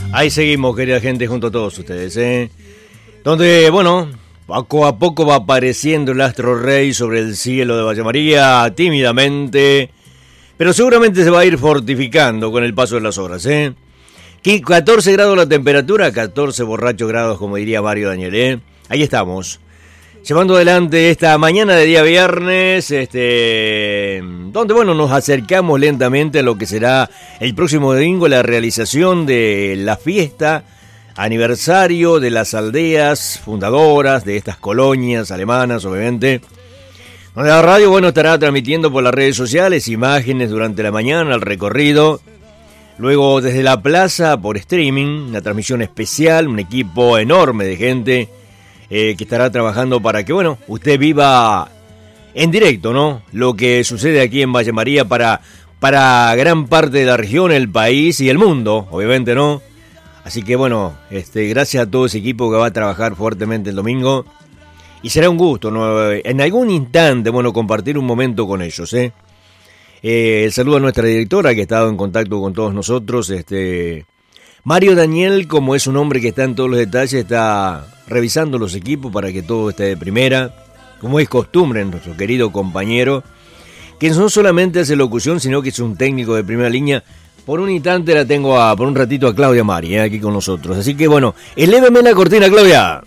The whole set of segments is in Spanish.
Ahí seguimos, querida gente, junto a todos ustedes, donde, bueno, poco a poco va apareciendo el astro rey sobre el cielo de Valle María, tímidamente, pero seguramente se va a ir fortificando con el paso de las horas, 14 grados la temperatura, 14 borrachos grados, como diría Mario Daniel, Ahí estamos, llevando adelante esta mañana de día viernes, donde, bueno, nos acercamos lentamente a lo que será el próximo domingo, la realización de la fiesta aniversario de las aldeas fundadoras de estas colonias alemanas, obviamente, donde la radio, bueno, estará transmitiendo por las redes sociales imágenes durante la mañana, el recorrido, luego desde la plaza por streaming, una transmisión especial, un equipo enorme de gente que estará trabajando para que, bueno, usted viva en directo, ¿no? Lo que sucede aquí en Valle María para gran parte de la región, el país y el mundo, obviamente, ¿no? Así que, bueno, gracias a todo ese equipo que va a trabajar fuertemente el domingo. Y será un gusto, ¿no? En algún instante, bueno, compartir un momento con ellos, El saludo a nuestra directora que ha estado en contacto con todos nosotros, Mario Daniel, como es un hombre que está en todos los detalles, está revisando los equipos para que todo esté de primera, como es costumbre en nuestro querido compañero, que no solamente hace locución, sino que es un técnico de primera línea. Por un instante la tengo por un ratito a Claudia Mari, aquí con nosotros. Así que bueno, eléveme la cortina, Claudia.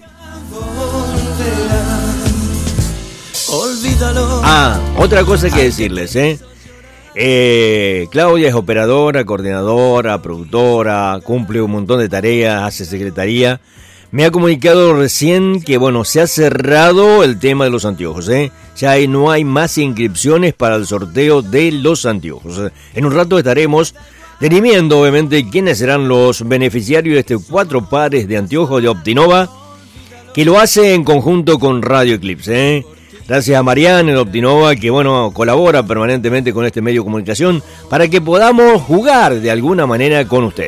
Otra cosa que decirles, Claudia es operadora, coordinadora, productora, cumple un montón de tareas, hace secretaría. Me ha comunicado recién que, bueno, se ha cerrado el tema de los anteojos, Ya no hay más inscripciones para el sorteo de los anteojos. En un rato estaremos dirimiendo, obviamente, quiénes serán los beneficiarios de estos 4 pares de anteojos de Optinova, que lo hace en conjunto con Radio Eclipse, Gracias a Mariana de Optinova, que, bueno, colabora permanentemente con este medio de comunicación para que podamos jugar de alguna manera con ustedes.